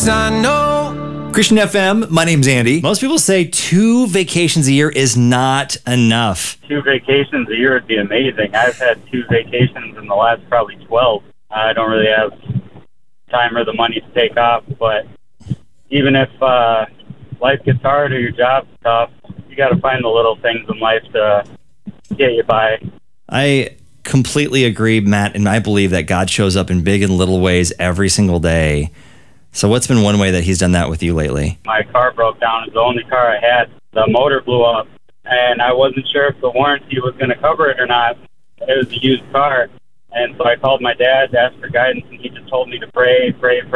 'cause I know. Christian FM, my name's Andy. Most people say 2 vacations a year is not enough. 2 vacations a year would be amazing. I've had 2 vacations in the last probably 12. I don't really have time or the money to take off, but even if life gets hard or your job's tough, you got to find the little things in life to get you by. I completely agree, Matt, and I believe that God shows up in big and little ways every single day. So what's been one way that he's done that with you lately? My car broke down. It was the only car I had. The motor blew up, and I wasn't sure if the warranty was going to cover it or not. It was a used car. And so I called my dad to ask for guidance, and he just told me to pray.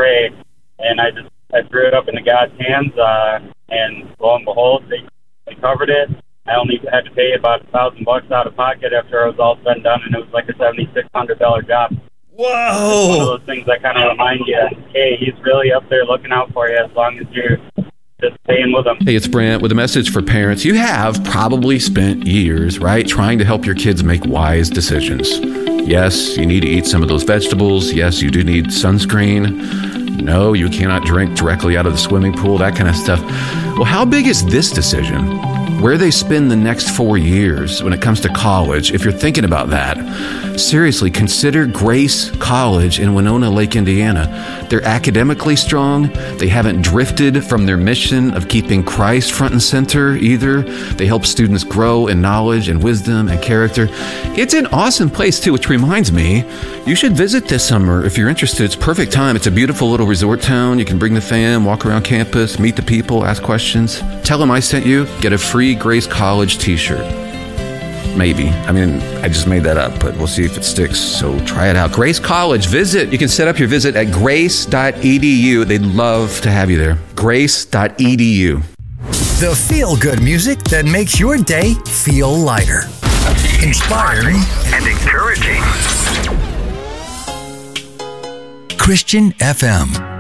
And I threw it up into God's hands, and lo and behold, they covered it. I only had to pay about $1,000 out of pocket after it was all said and done, and it was like a $7,600 job. Whoa! It's one of those things that kind of remind you, hey, he's really up there looking out for you as long as you're just staying with him. Hey, it's Brent with a message for parents. You have probably spent years, right, trying to help your kids make wise decisions. Yes, you need to eat some of those vegetables. Yes, you do need sunscreen. No, you cannot drink directly out of the swimming pool, that kind of stuff. Well, how big is this decision? Where they spend the next 4 years when it comes to college, if you're thinking about that, seriously, consider Grace College in Winona Lake, Indiana. They're academically strong. They haven't drifted from their mission of keeping Christ front and center either. They help students grow in knowledge and wisdom and character. It's an awesome place too, which reminds me, you should visit this summer if you're interested. It's perfect time. It's a beautiful little resort town. You can bring the fam, walk around campus, meet the people, ask questions. Tell them I sent you. Get a free Grace College t-shirt. Maybe. I mean, I just made that up, but we'll see if it sticks. So try it out. Grace College, visit. You can set up your visit at grace.edu. They'd love to have you there. Grace.edu. The feel-good music that makes your day feel lighter, inspiring, and encouraging. Christian FM.